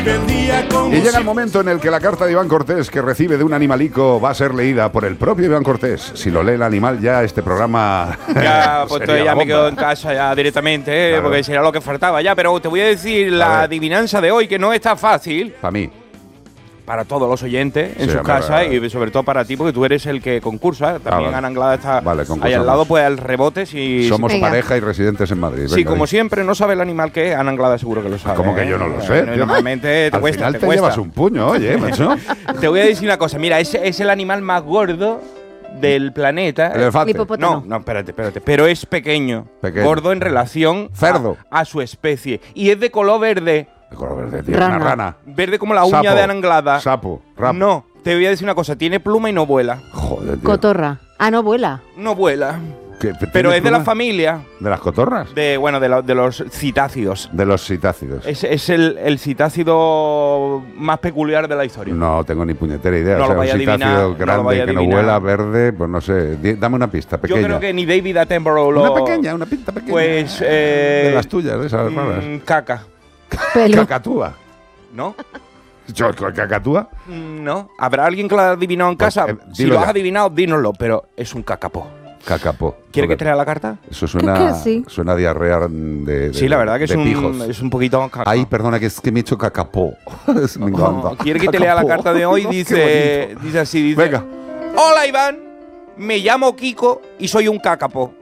Y llega el momento en el que la carta de Iván Cortés que recibe de un animalico va a ser leída por el propio Iván Cortés. Si lo lee el animal, ya este programa. Ya, pues ya me quedo en casa ya directamente, claro. Porque sería lo que faltaba ya. Pero te voy a decir la adivinanza de hoy, que no está fácil. Para mí. Para todos los oyentes en sus casas y sobre todo para ti, porque tú eres el que concursa. También Ana Anglada está ahí al lado, pues al rebote. Si somos pareja y residentes en Madrid. Sí, como siempre, no sabe el animal que es. Ana Anglada seguro que lo sabe. ¿Cómo que yo no lo sé? Normalmente te cuesta. Al final te llevas un puño, oye, macho. Te voy a decir una cosa. Mira, es el animal más gordo del planeta. ¿El elefante? No, espérate. Pero es pequeño. Gordo en relación a su especie. Y es de color verde. De color verde, tío. Una rana. Verde como la uña de Ana Anglada. Sapo. No, te voy a decir una cosa. Tiene pluma y no vuela. Joder, tío. Cotorra. No vuela. No vuela. Pero es de la familia. ¿De las cotorras? De los citácidos. De los citácidos. Es el citácido más peculiar de la historia. No tengo ni puñetera idea. No, o sea, un citácido grande que no vuela, verde, pues no sé. Dame una pista pequeña. Yo creo que ni David Attenborough lo... Una pista pequeña. Pues... de las tuyas, de esas raras. Caca. Cacatúa. ¿No? ¿Cacatúa? No. ¿Habrá alguien que lo ha adivinado en casa? Si lo has adivinado, dínoslo, pero es un cacapó. Cacapó. ¿Quiere que te lea la carta? Eso suena a diarrea de sí, la verdad que es un poquito... Ay, perdona, que es que me he hecho cacapó. Me encanta. ¿Quiere que te lea la carta de hoy? Dice así, venga. Hola, Iván. Me llamo Kiko y soy un cacapó.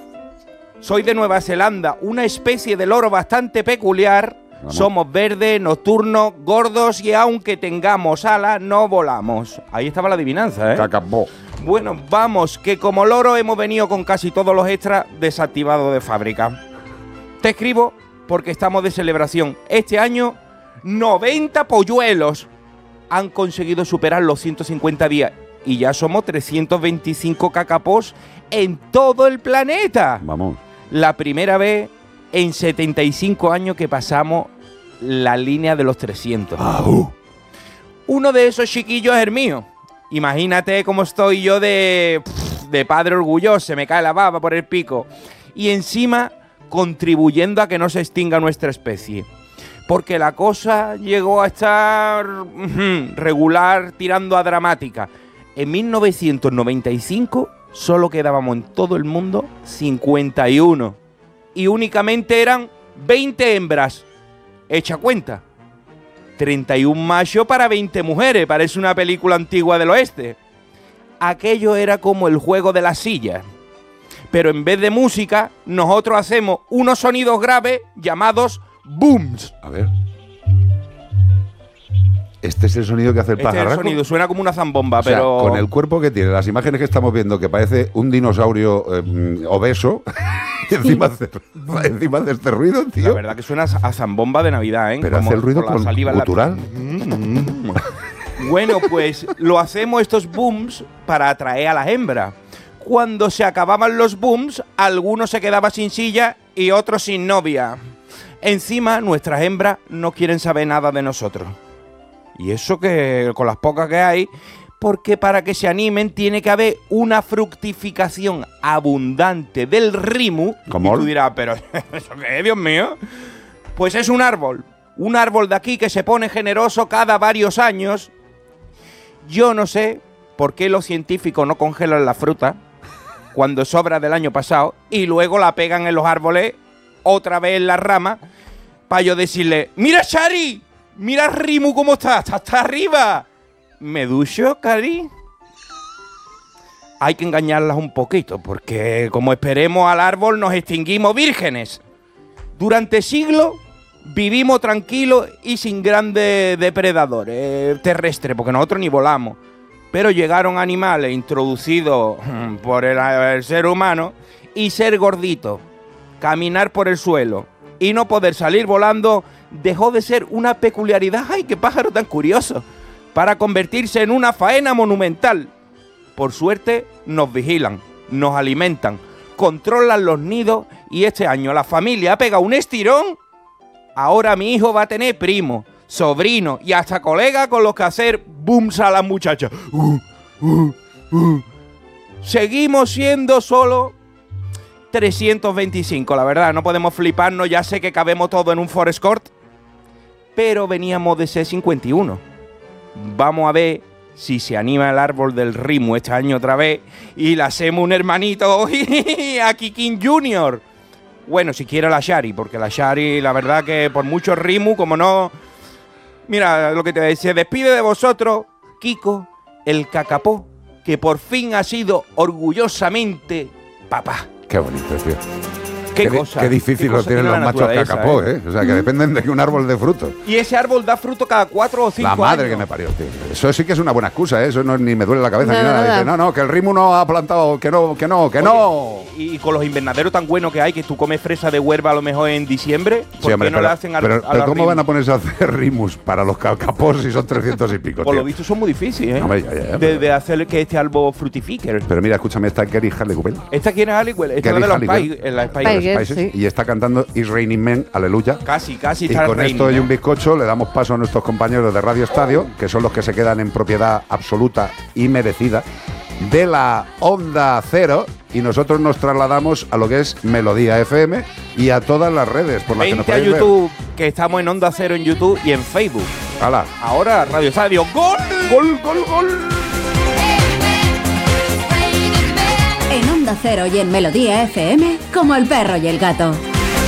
Soy de Nueva Zelanda, una especie de loro bastante peculiar. Vamos. Somos verdes, nocturnos, gordos y aunque tengamos alas, no volamos. Ahí estaba la adivinanza, ¿eh? Cacapó. Bueno, vamos, que como loro hemos venido con casi todos los extras desactivados de fábrica. Te escribo porque estamos de celebración. Este año, 90 polluelos han conseguido superar los 150 días. Y ya somos 325 cacapós en todo el planeta. Vamos. La primera vez en 75 años que pasamos la línea de los 300. Uno de esos chiquillos es el mío. Imagínate cómo estoy yo de padre orgulloso, se me cae la baba por el pico. Y encima contribuyendo a que no se extinga nuestra especie. Porque la cosa llegó a estar regular, tirando a dramática. En 1995 solo quedábamos en todo el mundo 51. Y únicamente eran 20 hembras. Echa cuenta. 31 machos para 20 mujeres. Parece una película antigua del oeste. Aquello era como el juego de las sillas. Pero en vez de música, nosotros hacemos unos sonidos graves llamados booms. A ver. ¿Este es el sonido que hace el pajarraco? Este es el sonido, suena como una zambomba, o sea, pero... con el cuerpo que tiene, las imágenes que estamos viendo, que parece un dinosaurio obeso, y encima hace este ruido, tío. La verdad que suena a zambomba de Navidad, ¿eh? Pero como, hace el ruido gutural. Bueno, pues lo hacemos estos booms para atraer a las hembras. Cuando se acababan los booms, algunos se quedaban sin silla y otros sin novia. Encima, nuestras hembras no quieren saber nada de nosotros. Y eso que con las pocas que hay, porque para que se animen tiene que haber una fructificación abundante del rimu. ¿Cómo? Y tú dirás, pero ¿eso qué es, Dios mío? Pues es un árbol de aquí que se pone generoso cada varios años. Yo no sé por qué los científicos no congelan la fruta cuando sobra del año pasado y luego la pegan en los árboles otra vez en la rama para yo decirle, ¡mira, Shari! ¡Mira, Rimu, cómo está! ¡Está hasta arriba! ¿Me ducho, Cari? Hay que engañarlas un poquito, porque como esperemos al árbol nos extinguimos vírgenes. Durante siglos vivimos tranquilos y sin grandes depredadores terrestres, porque nosotros ni volamos. Pero llegaron animales introducidos por el ser humano y ser gordito, caminar por el suelo y no poder salir volando dejó de ser una peculiaridad, ¡ay, qué pájaro tan curioso!, para convertirse en una faena monumental. Por suerte nos vigilan, nos alimentan, controlan los nidos y este año la familia ha pegado un estirón. Ahora mi hijo va a tener primo, sobrino y hasta colega con los que hacer booms a las muchachas. Seguimos siendo solo 325, la verdad, no podemos fliparnos, ya sé que cabemos todo en un Forest Court. pero veníamos de ser 51. Vamos a ver si se anima el árbol del Rimu este año otra vez y le hacemos un hermanito a Kikín Junior. Bueno, si quiere la Shari, porque la Shari, la verdad que por mucho Rimu, como no... Mira, lo que te decía, se despide de vosotros, Kiko, el cacapó, que por fin ha sido orgullosamente papá. Qué bonito, tío. Qué cosa. Qué difícil qué lo cosa tienen tiene los la machos naturaleza, cacapó, ¿eh? O sea, que dependen de un árbol de frutos. Y ese árbol da fruto cada 4 o 5 La años. madre que me parió, tío. Eso sí que es una buena excusa, ¿eh? Eso no, ni me duele la cabeza No, ni nada. nada. Dice, no, que el Rimu no ha plantado, que no. Oye, y con los invernaderos tan buenos que hay, que tú comes fresa de Huelva a lo mejor en diciembre, ¿por Sí, hombre, qué no pero, le hacen pero ¿cómo Rimu? van a ponerse a hacer Rimus para los cacapós si son 300 y pico, Por tío? lo visto son muy difíciles, ¿eh? Hombre, ya, de hacer que este árbol fructifique. Pero mira, escúchame, esta Gary Harley Cooper. ¿Esta quién es Halliwell? Esta es Gary la de los Halliwell. Spice Spice. Girls. Sí. Y está cantando It's Raining Men, aleluya. Casi Y está con raining, esto y ¿eh? un bizcocho le damos paso a nuestros compañeros de Radio Estadio, que son los que se quedan en propiedad absoluta y merecida de la Onda Cero, y nosotros nos trasladamos a lo que es Melodía FM y a todas las redes por las que nos Vente a podéis ver. YouTube, que estamos en Onda Cero en YouTube y en Facebook. ¡Hala! Ahora Radio Estadio. ¡Gol! ¡Gol, gol, gol! En Onda Cero y en Melodía FM, como el perro y el gato.